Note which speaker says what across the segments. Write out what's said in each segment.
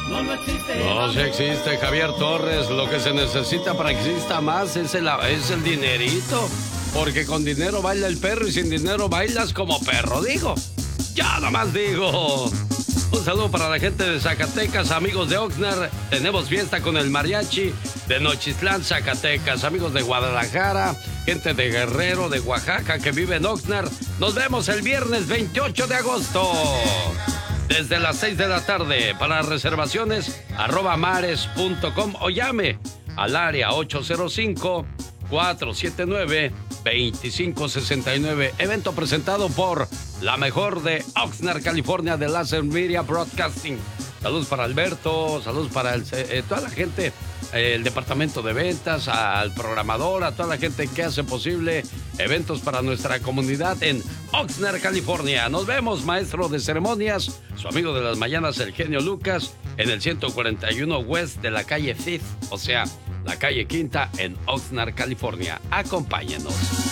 Speaker 1: No, sí existe, Javier Torres. Lo que se necesita para que exista más es el dinerito. Porque con dinero baila el perro y sin dinero bailas como perro, digo. Ya nomás digo. Un saludo para la gente de Zacatecas, amigos de Oxnard. Tenemos fiesta con el mariachi de Nochistlán, Zacatecas. Amigos de Guadalajara, gente de Guerrero, de Oaxaca que vive en Oxnard. Nos vemos el viernes 28 de agosto. Desde las 6 de la tarde. Para reservaciones, @mares.com o llame al área 805-479-2569. Evento presentado por la mejor de Oxnard, California, de Laser Media Broadcasting. Saludos para Alberto, saludos para toda la gente, el departamento de ventas, al programador, a toda la gente que hace posible eventos para nuestra comunidad en Oxnard, California. Nos vemos, maestro de ceremonias, su amigo de las mañanas, el genio Lucas, en el 141 West de la calle Fifth, o sea, la calle Quinta en Oxnard, California. Acompáñenos.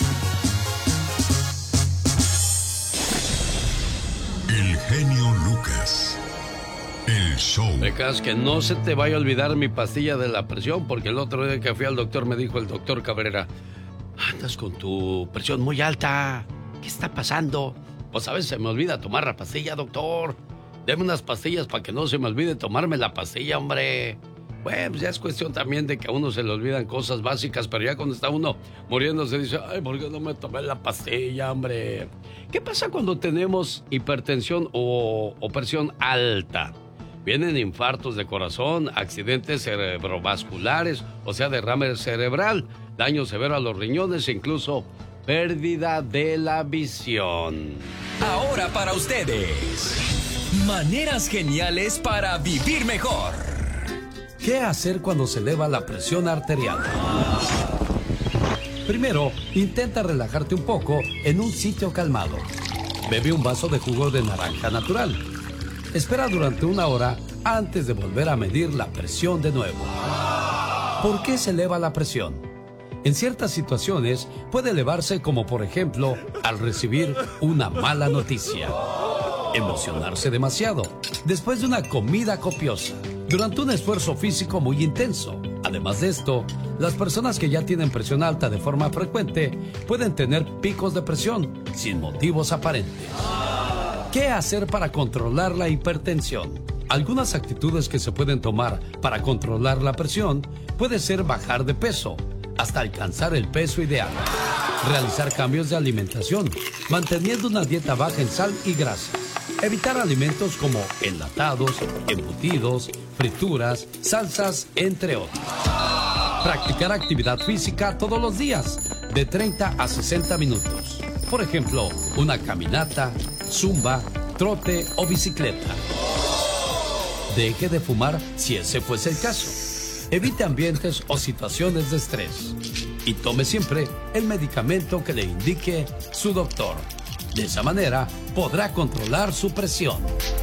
Speaker 2: El genio Lucas. El show.
Speaker 1: Becas, que no se te vaya a olvidar mi pastilla de la presión, porque el otro día que fui al doctor me dijo el doctor Cabrera, andas con tu presión muy alta. ¿Qué está pasando? Pues a veces se me olvida tomar la pastilla, doctor. Deme unas pastillas para que no se me olvide tomarme la pastilla, hombre. Bueno, pues ya es cuestión también de que a uno se le olvidan cosas básicas, pero ya cuando está uno muriendo se dice, ay, ¿por qué no me tomé la pastilla, hombre? ¿Qué pasa cuando tenemos hipertensión o presión alta? Vienen infartos de corazón, accidentes cerebrovasculares, o sea, derrame cerebral, daño severo a los riñones e incluso pérdida de la visión.
Speaker 3: Ahora para ustedes, maneras geniales para vivir mejor.
Speaker 4: ¿Qué hacer cuando se eleva la presión arterial? Primero, intenta relajarte un poco en un sitio calmado. Bebe un vaso de jugo de naranja natural. Espera durante 1 hora antes de volver a medir la presión de nuevo. ¿Por qué se eleva la presión? En ciertas situaciones puede elevarse, como por ejemplo al recibir una mala noticia, emocionarse demasiado, después de una comida copiosa, durante un esfuerzo físico muy intenso. Además de esto, las personas que ya tienen presión alta de forma frecuente pueden tener picos de presión sin motivos aparentes. ¿Qué hacer para controlar la hipertensión? Algunas actitudes que se pueden tomar para controlar la presión puede ser bajar de peso hasta alcanzar el peso ideal, realizar cambios de alimentación, manteniendo una dieta baja en sal y grasa, evitar alimentos como enlatados, embutidos, frituras, salsas, entre otros. Practicar actividad física todos los días, de 30 a 60 minutos. Por ejemplo, una caminata, zumba, trote o bicicleta. Deje de fumar si ese fuese el caso. Evite ambientes o situaciones de estrés. Y tome siempre el medicamento que le indique su doctor. De esa manera podrá controlar su presión.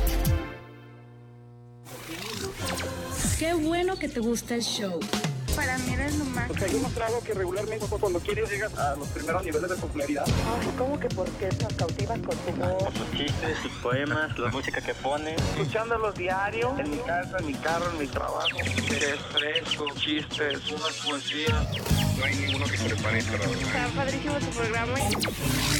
Speaker 5: Qué bueno que te gusta el show.
Speaker 6: Para mí eres lo más.
Speaker 7: Porque hay demostrado que regularmente cuando quieres llegas a los primeros niveles de popularidad.
Speaker 6: Ay, ¿cómo que por qué nos cautivas con tu voz?
Speaker 8: Sus chistes, sus poemas, la música que pone.
Speaker 7: Escuchándolos diario, en mi casa, en mi carro, en mi trabajo. Eres fresco, chistes, una poesía. No hay ninguno que se le pare, pero...
Speaker 6: Está padrísimo tu programa.